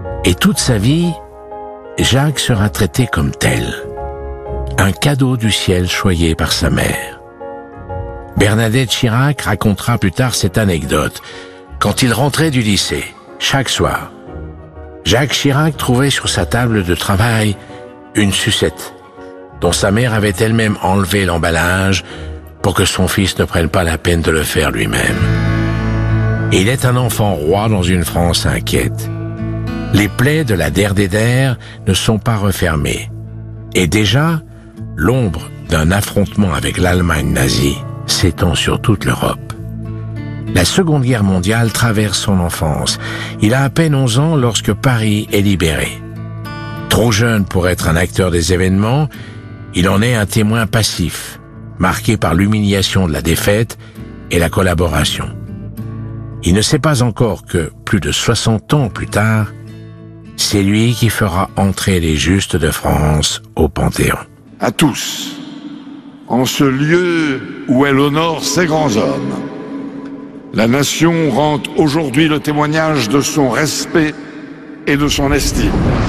Et toute sa vie, Jacques sera traité comme tel. Un cadeau du ciel choyé par sa mère. Bernadette Chirac racontera plus tard cette anecdote. Quand il rentrait du lycée, chaque soir, Jacques Chirac trouvait sur sa table de travail une sucette dont sa mère avait elle-même enlevé l'emballage pour que son fils ne prenne pas la peine de le faire lui-même. Il est un enfant roi dans une France inquiète. Les plaies de la der ne sont pas refermées. Et déjà, l'ombre d'un affrontement avec l'Allemagne nazie s'étend sur toute l'Europe. La Seconde Guerre mondiale traverse son enfance. Il a à peine 11 ans lorsque Paris est libéré. Trop jeune pour être un acteur des événements, il en est un témoin passif, marqué par l'humiliation de la défaite et la collaboration. Il ne sait pas encore que, plus de 60 ans plus tard, c'est lui qui fera entrer les justes de France au Panthéon. À tous, en ce lieu où elle honore ses grands hommes, la nation rend aujourd'hui le témoignage de son respect et de son estime.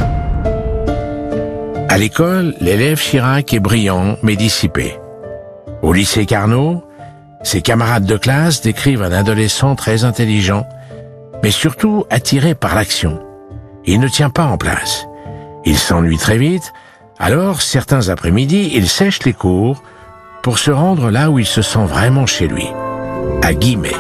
À l'école, l'élève Chirac est brillant mais dissipé. Au lycée Carnot, ses camarades de classe décrivent un adolescent très intelligent, mais surtout attiré par l'action. Il ne tient pas en place. Il s'ennuie très vite, alors certains après-midi, il sèche les cours pour se rendre là où il se sent vraiment chez lui, à Guimet.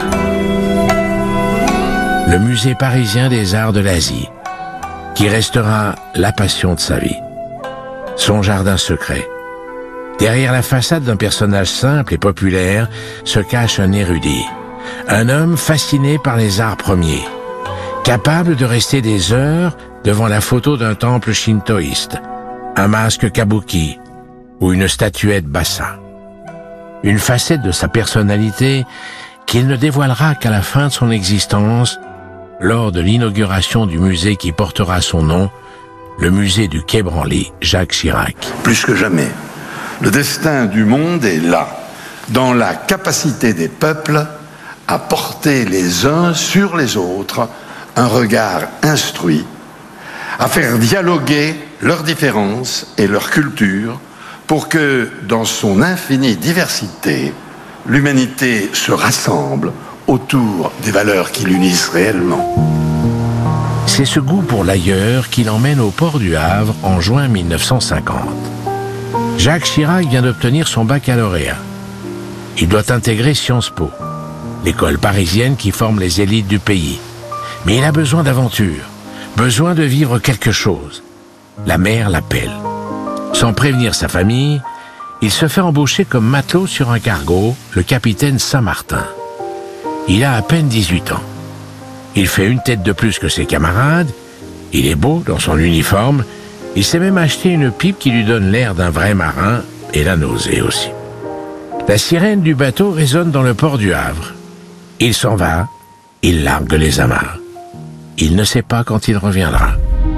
Le musée parisien des arts de l'Asie, qui restera la passion de sa vie. Son jardin secret. Derrière la façade d'un personnage simple et populaire se cache un érudit, un homme fasciné par les arts premiers, capable de rester des heures devant la photo d'un temple shintoïste, un masque kabuki ou une statuette bassa. Une facette de sa personnalité qu'il ne dévoilera qu'à la fin de son existence, lors de l'inauguration du musée qui portera son nom, le musée du Quai Branly, Jacques Chirac. Plus que jamais, le destin du monde est là, dans la capacité des peuples à porter les uns sur les autres un regard instruit, à faire dialoguer leurs différences et leurs cultures pour que, dans son infinie diversité, l'humanité se rassemble autour des valeurs qui l'unissent réellement. C'est ce goût pour l'ailleurs qui l'emmène au port du Havre en juin 1950. Jacques Chirac vient d'obtenir son baccalauréat. Il doit intégrer Sciences Po, l'école parisienne qui forme les élites du pays. Mais il a besoin d'aventure, besoin de vivre quelque chose. La mère l'appelle. Sans prévenir sa famille, il se fait embaucher comme matelot sur un cargo, le capitaine Saint-Martin. Il a à peine 18 ans. Il fait une tête de plus que ses camarades, il est beau dans son uniforme, il s'est même acheté une pipe qui lui donne l'air d'un vrai marin, et la nausée aussi. La sirène du bateau résonne dans le port du Havre. Il s'en va, il largue les amarres. Il ne sait pas quand il reviendra.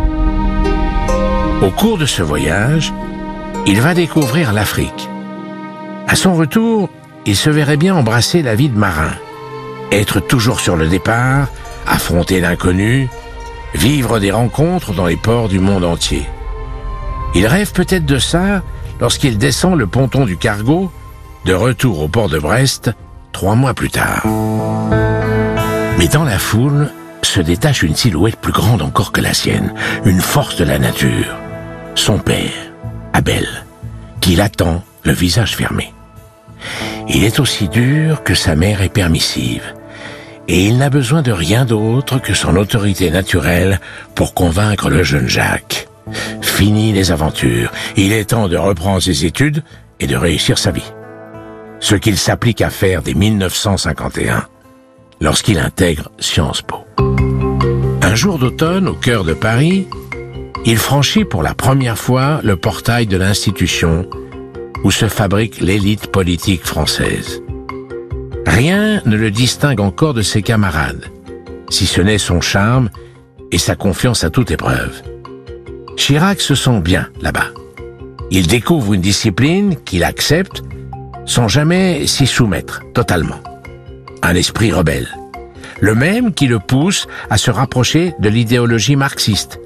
Au cours de ce voyage, il va découvrir l'Afrique. À son retour, il se verrait bien embrasser la vie de marin. Être toujours sur le départ, affronter l'inconnu, vivre des rencontres dans les ports du monde entier. Il rêve peut-être de ça lorsqu'il descend le ponton du cargo, de retour au port de Brest, 3 mois plus tard. Mais dans la foule se détache une silhouette plus grande encore que la sienne, une force de la nature. Son père, Abel, qui l'attend, le visage fermé. Il est aussi dur que sa mère est permissive. Et il n'a besoin de rien d'autre que son autorité naturelle pour convaincre le jeune Jacques. Fini les aventures, il est temps de reprendre ses études et de réussir sa vie. Ce qu'il s'applique à faire dès 1951, lorsqu'il intègre Sciences Po. Un jour d'automne, au cœur de Paris, il franchit pour la première fois le portail de l'institution où se fabrique l'élite politique française. Rien ne le distingue encore de ses camarades, si ce n'est son charme et sa confiance à toute épreuve. Chirac se sent bien là-bas. Il découvre une discipline qu'il accepte sans jamais s'y soumettre totalement. Un esprit rebelle, le même qui le pousse à se rapprocher de l'idéologie marxiste,